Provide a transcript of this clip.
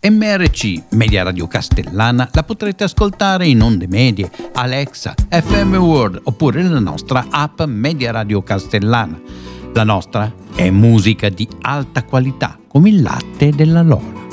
MRC, Media Radio Castellana, la potrete ascoltare in onde medie, Alexa, FM World oppure la nostra app Media Radio Castellana. La nostra è musica di alta qualità, come il latte della Lola.